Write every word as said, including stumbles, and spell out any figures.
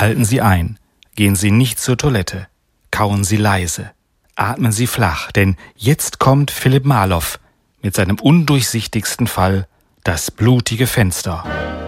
Halten Sie ein, gehen Sie nicht zur Toilette, kauen Sie leise, atmen Sie flach, denn jetzt kommt Philipp Marloff mit seinem undurchsichtigsten Fall, das blutige Fenster.